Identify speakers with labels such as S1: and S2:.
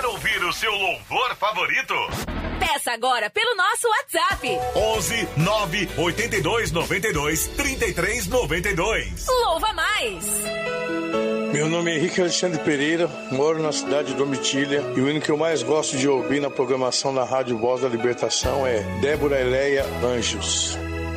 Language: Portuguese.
S1: ouvir o seu louvor favorito?
S2: Peça agora pelo nosso WhatsApp.
S1: 11 9 82 92 33 92.
S2: Louva mais!
S3: Meu nome é Henrique Alexandre Pereira, moro na cidade de Domitília e o hino que eu mais gosto de ouvir na programação da Rádio Voz da Libertação é Débora Eleia Anjos.